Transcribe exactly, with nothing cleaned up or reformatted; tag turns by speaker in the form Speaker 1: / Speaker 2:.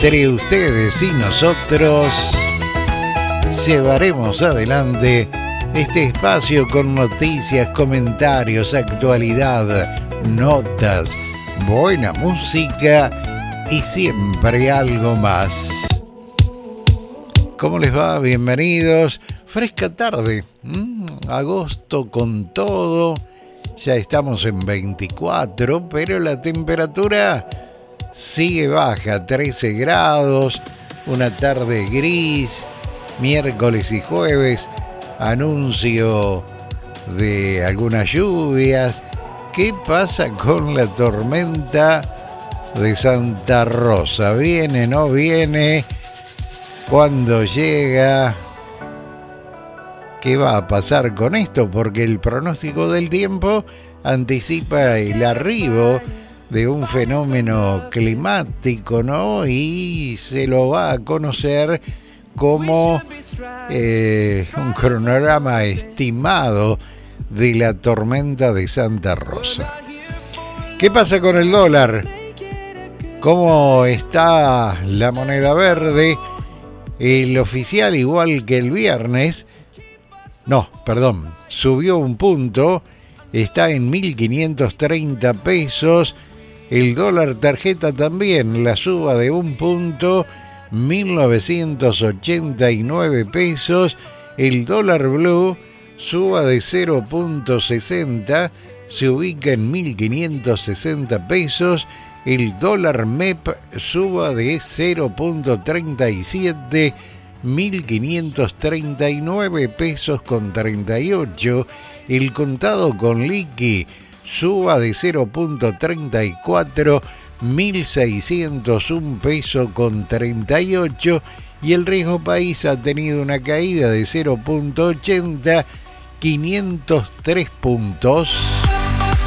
Speaker 1: entre ustedes y nosotros llevaremos adelante este espacio con noticias, comentarios, actualidad, notas, buena música y siempre algo más. ¿Cómo les va? Bienvenidos. Fresca tarde, ¿Mm? agosto con todo. Ya estamos en veinticuatro, pero la temperatura sigue baja, trece grados, una tarde gris, miércoles y jueves, anuncio de algunas lluvias. ¿Qué pasa con la tormenta de Santa Rosa? ¿Viene, no viene? ¿Cuándo llega? ¿Qué va a pasar con esto? Porque el pronóstico del tiempo anticipa el arribo de un fenómeno climático, ¿no? Y se lo va a conocer como eh, un cronograma estimado de la tormenta de Santa Rosa. ¿Qué pasa con el dólar? ¿Cómo está la moneda verde? El oficial, igual que el viernes, no, perdón, subió un punto, está en mil quinientos treinta pesos. El dólar tarjeta también, la suba de un punto, mil novecientos ochenta y nueve pesos. El dólar blue suba de cero punto sesenta, se ubica en mil quinientos sesenta pesos. El dólar M E P suba de cero punto treinta y siete, mil quinientos treinta y nueve pesos con treinta y ocho. El contado con liqui suba de cero punto treinta y cuatro, mil seiscientos un pesos con treinta y ocho. Y el riesgo país ha tenido una caída de cero punto ochenta, quinientos tres puntos.